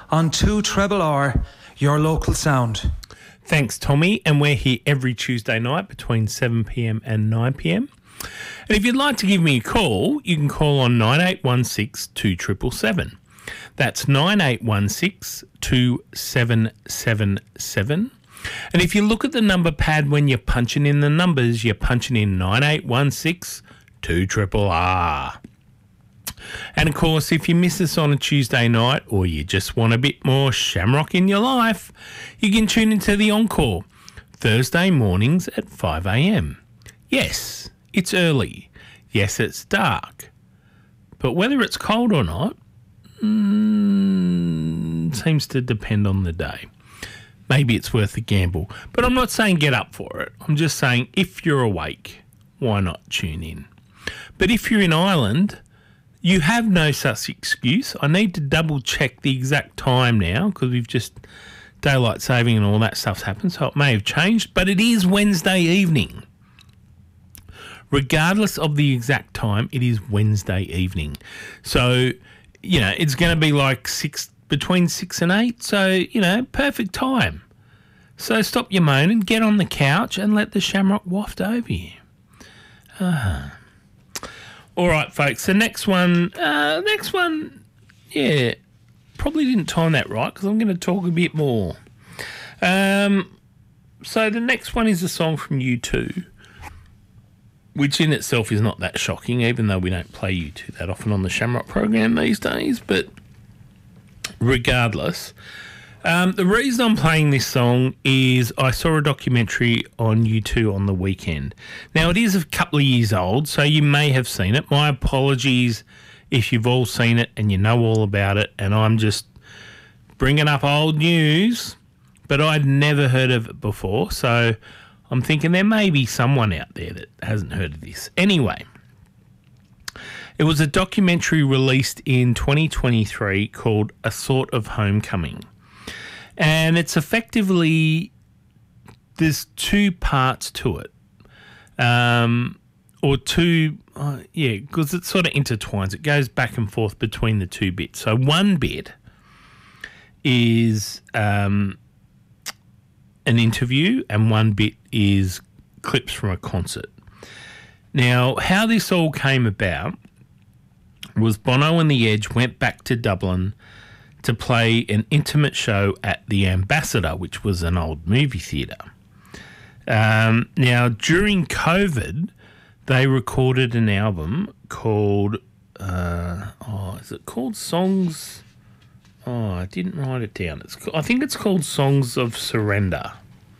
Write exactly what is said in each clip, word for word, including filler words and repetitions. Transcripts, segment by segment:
on two Treble R, your local sound. Thanks, Tommy, and we're here every Tuesday night between seven p.m. and nine p.m. And if you'd like to give me a call, you can call on nine eight one six, two seven seven seven. That's nine eight one six, two seven seven seven. And if you look at the number pad when you're punching in the numbers, you're punching in nine eight one six, two triple R. And of course, if you miss us on a Tuesday night or you just want a bit more shamrock in your life, you can tune into the Encore Thursday mornings at five a.m. Yes, it's early. Yes, it's dark. But whether it's cold or not mm, seems to depend on the day. Maybe it's worth a gamble. But I'm not saying get up for it. I'm just saying if you're awake, why not tune in? But if you're in Ireland, you have no such excuse. I need to double check the exact time now because we've just daylight saving and all that stuff's happened, so it may have changed, but it is Wednesday evening. Regardless of the exact time, it is Wednesday evening. So, you know, it's going to be like six, between six and eight. So, you know, perfect time. So stop your moaning, get on the couch and let the shamrock waft over you. Ah. All right, folks. The next one, uh, next one, yeah, probably didn't time that right because I'm going to talk a bit more. Um, so the next one is a song from U two, which in itself is not that shocking, even though we don't play U two that often on the Shamrock program these days. But regardless, um, the reason I'm playing this song is I saw a documentary on U two on the weekend. Now, it is a couple of years old, so you may have seen it. My apologies if you've all seen it and you know all about it, and I'm just bringing up old news, but I'd never heard of it before, so I'm thinking there may be someone out there that hasn't heard of this. Anyway, it was a documentary released in twenty twenty-three called A Sort of Homecoming. And it's effectively, there's two parts to it. Um, or two, uh, yeah, because it sort of intertwines. It goes back and forth between the two bits. So one bit is um, an interview and one bit is clips from a concert. Now, how this all came about was Bono and The Edge went back to Dublin to play an intimate show at the Ambassador, which was an old movie theatre. Um, now, during COVID, they recorded an album called, uh, oh, is it called Songs? Oh, I didn't write it down. It's, I think it's called Songs of Surrender.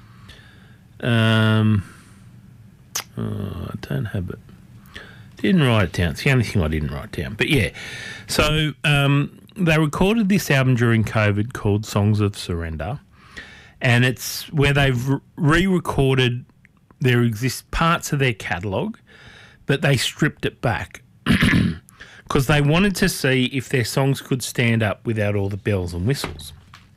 Um, oh, I don't have it. Didn't write it down. It's the only thing I didn't write down. But yeah, so um, they recorded this album during COVID called Songs of Surrender, and it's where they've re-recorded their exist parts of their catalogue, but they stripped it back because they wanted to see if their songs could stand up without all the bells and whistles.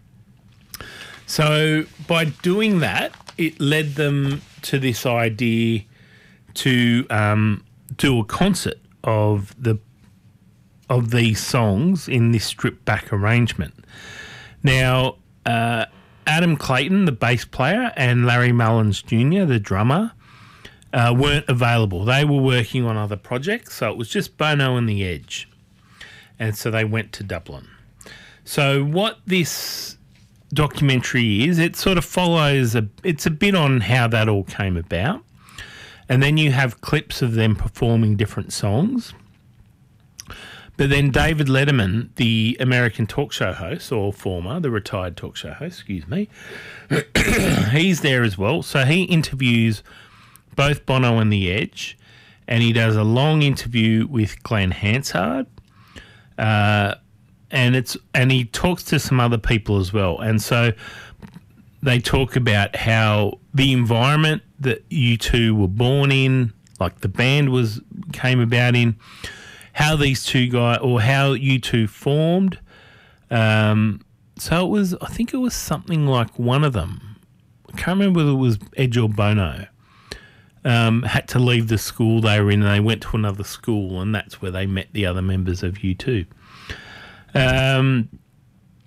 So by doing that, it led them to this idea to um, do a concert of the of these songs in this stripped back arrangement. Now, uh, Adam Clayton, the bass player, and Larry Mullins Junior, the drummer, uh, weren't available. They were working on other projects, so it was just Bono and The Edge. And so they went to Dublin. So what this documentary is, it sort of follows, a, it's a bit on how that all came about. And then you have clips of them performing different songs. But then David Letterman, the American talk show host, or former, the retired talk show host, excuse me, he's there as well. So he interviews both Bono and The Edge, and he does a long interview with Glenn Hansard, uh, and it's and he talks to some other people as well. And so they talk about how the environment that you two were born in, like the band was came about in, how these two guys, or how you two formed. Um, so it was, I think it was something like one of them, I can't remember whether it was Edge or Bono, um, had to leave the school they were in and they went to another school, and that's where they met the other members of U two. Um,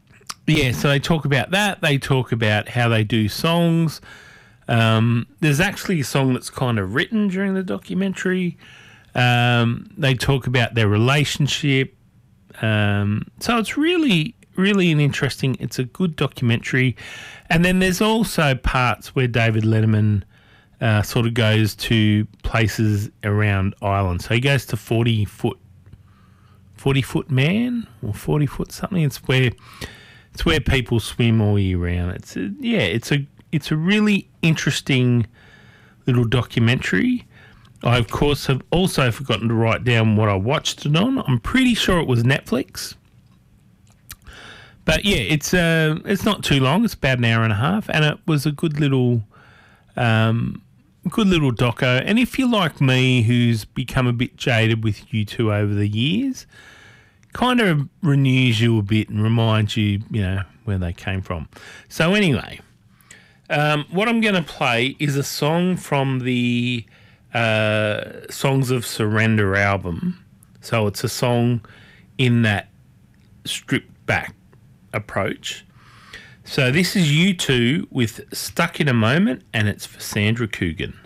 yeah, so they talk about that. They talk about how they do songs. Um, there's actually a song that's kind of written during the documentary. Um, they talk about their relationship. Um, so it's really, really an interesting, it's a good documentary. And then there's also parts where David Letterman uh, sort of goes to places around Ireland. So he goes to forty foot, forty foot man or forty foot something. It's where it's where people swim all year round. It's a, yeah, it's a it's a really interesting little documentary. I, of course, have also forgotten to write down what I watched it on. I'm pretty sure it was Netflix. But, yeah, it's uh, it's not too long. It's about an hour and a half. And it was a good little um, good little doco. And if you're like me, who's become a bit jaded with U two over the years, kind of renews you a bit and reminds you, you know, where they came from. So, anyway, um, what I'm going to play is a song from the Uh, Songs of Surrender album. So it's a song in that stripped back approach. So this is U two with Stuck in a Moment, and it's for Sandra Coogan.